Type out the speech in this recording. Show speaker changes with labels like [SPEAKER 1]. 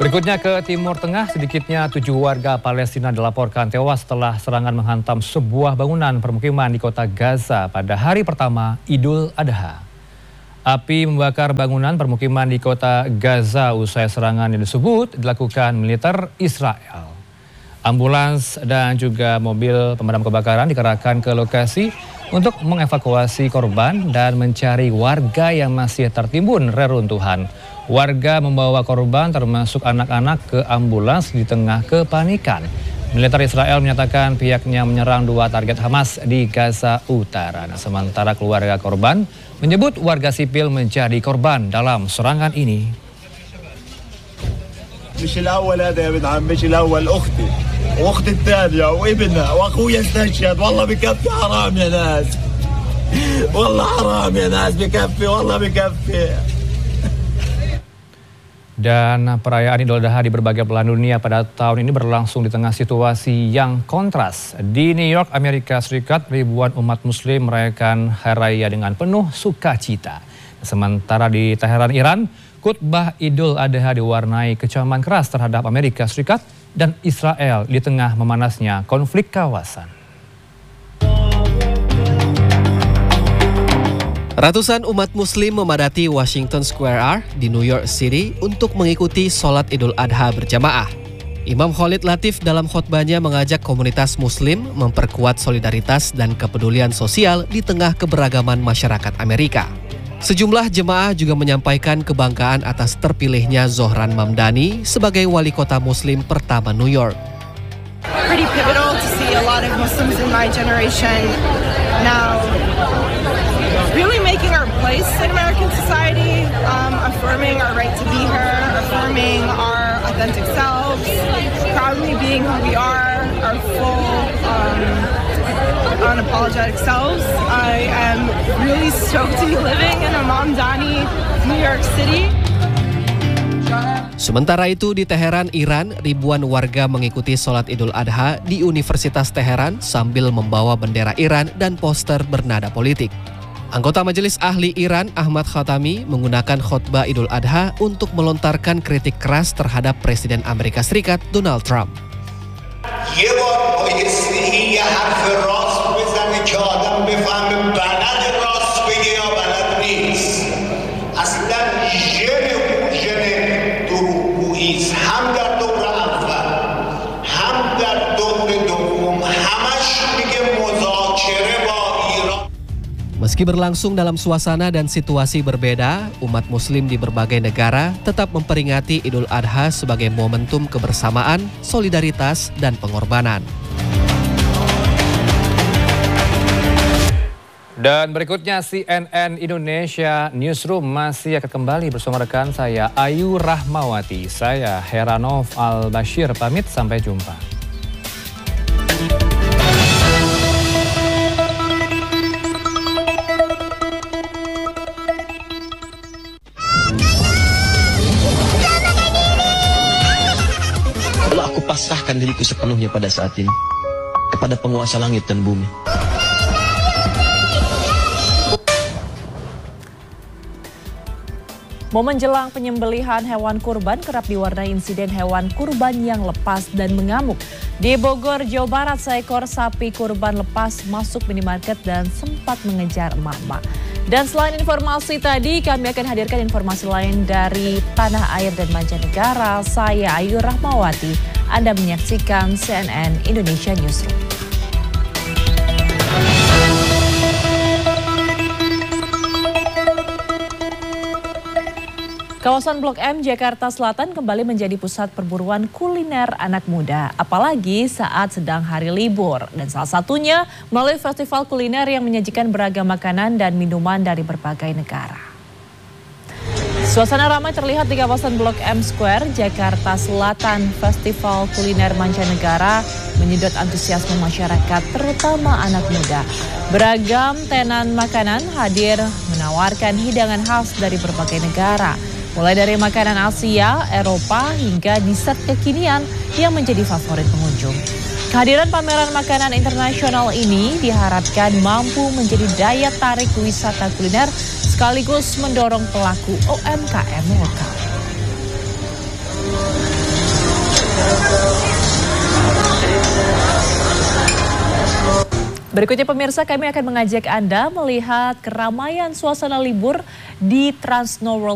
[SPEAKER 1] Berikutnya ke Timur Tengah, sedikitnya 7 warga Palestina dilaporkan tewas setelah serangan menghantam sebuah bangunan permukiman di kota Gaza pada hari pertama Idul Adha. Api membakar bangunan permukiman di kota Gaza usai serangan yang disebut dilakukan militer Israel. Ambulans dan juga mobil pemadam kebakaran dikerahkan ke lokasi untuk mengevakuasi korban dan mencari warga yang masih tertimbun reruntuhan. Warga membawa korban termasuk anak-anak ke ambulans di tengah kepanikan. Militer Israel menyatakan pihaknya menyerang 2 target Hamas di Gaza Utara. Sementara keluarga korban menyebut warga sipil menjadi korban dalam serangan ini.
[SPEAKER 2] مش الأول هذا يا ابن عم، مش الأول أختي وأختي الثانية وابنها وأخويا استشهد، والله بكفي حرام يا ناس، والله حرام يا ناس، بكفي والله بكفي.
[SPEAKER 1] Dan perayaan Idul Adha di berbagai belahan dunia pada tahun ini berlangsung di tengah situasi yang kontras. Di New York, Amerika Serikat, ribuan umat muslim merayakan hari raya dengan penuh sukacita. Sementara di Teheran, Iran, khutbah Idul Adha diwarnai kecaman keras terhadap Amerika Serikat dan Israel di tengah memanasnya konflik kawasan.
[SPEAKER 3] Ratusan umat muslim memadati Washington Square di New York City untuk mengikuti sholat Idul Adha berjamaah. Imam Khalid Latif dalam khotbahnya mengajak komunitas muslim memperkuat solidaritas dan kepedulian sosial di tengah keberagaman masyarakat Amerika. Sejumlah jemaah juga menyampaikan kebanggaan atas terpilihnya Zohran Mamdani sebagai wali kota muslim pertama New York.
[SPEAKER 4] Pretty pivotal to see a lot of Muslims in my generation now really making our place in American society, affirming our right to be here, affirming our authentic selves, proudly being who we are, our full unapologetic selves. I am really stoked to be living in a Mamdani, New York City.
[SPEAKER 3] Sementara itu di Teheran, Iran, ribuan warga mengikuti sholat Idul Adha di Universitas Teheran sambil membawa bendera Iran dan poster bernada politik. Anggota Majelis Ahli Iran Ahmad Khatami menggunakan khutbah Idul Adha untuk melontarkan kritik keras terhadap Presiden Amerika Serikat Donald Trump. Meski berlangsung dalam suasana dan situasi berbeda, umat muslim di berbagai negara tetap memperingati Idul Adha sebagai momentum kebersamaan, solidaritas, dan pengorbanan.
[SPEAKER 1] Dan berikutnya CNN Indonesia Newsroom masih akan kembali bersama rekan saya Ayu Rahmawati. Saya Heranov Al-Bashir pamit, sampai jumpa.
[SPEAKER 5] Aku pasrahkan diriku sepenuhnya pada saat ini kepada penguasa langit dan bumi.
[SPEAKER 6] Momen jelang penyembelihan hewan kurban kerap diwarnai insiden hewan kurban yang lepas dan mengamuk. Di Bogor, Jawa Barat, seekor sapi kurban lepas masuk minimarket dan sempat mengejar emak-emak. Dan selain informasi tadi, kami akan hadirkan informasi lain dari tanah air dan mancanegara. Saya Ayu Rahmawati. Anda menyaksikan CNN Indonesia Newsroom. Kawasan Blok M, Jakarta Selatan kembali menjadi pusat perburuan kuliner anak muda. Apalagi saat sedang hari libur. Dan salah satunya melalui festival kuliner yang menyajikan beragam makanan dan minuman dari berbagai negara. Suasana ramai terlihat di kawasan Blok M Square, Jakarta Selatan. Festival kuliner mancanegara menyedot antusiasme masyarakat, terutama anak muda. Beragam tenan makanan hadir menawarkan hidangan khas dari berbagai negara. Mulai dari makanan Asia, Eropa, hingga dessert kekinian yang menjadi favorit pengunjung. Kehadiran pameran makanan internasional ini diharapkan mampu menjadi daya tarik wisata kuliner sekaligus mendorong pelaku UMKM lokal. Berikutnya pemirsa, kami akan mengajak Anda melihat keramaian suasana libur di Trans Snow World